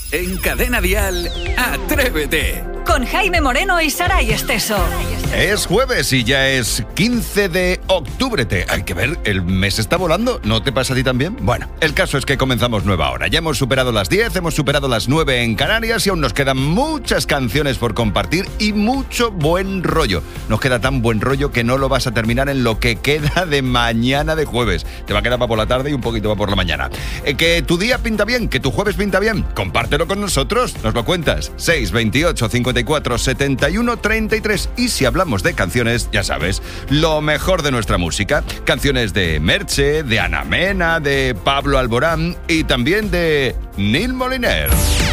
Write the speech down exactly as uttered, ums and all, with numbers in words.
En Cadena Dial, Atrévete. Con Jaime Moreno y Saray Esteso. Es jueves y ya es quince de octubre. Te, hay que ver, el mes está volando. ¿No te pasa a ti también? Bueno, el caso es que comenzamos nueva hora. Ya hemos superado las diez, hemos superado las nueve en Canarias y aún nos quedan muchas canciones por compartir y mucho buen rollo. Nos queda tan buen rollo que no lo vas a terminar en lo que queda de mañana de jueves. Te va a quedar para por la tarde y un poquito para por la mañana. Eh, que tu día pinta bien, que tu jueves pinta bien. Compártelo con nosotros, nos lo cuentas. seis veintiocho cincuenta y cuatro setenta y uno treinta y tres. Y si hablamos de canciones, ya sabes, lo mejor de nuestra música. Canciones de Merche, de Ana Mena, de Pablo Alborán y también de Neil Moliner.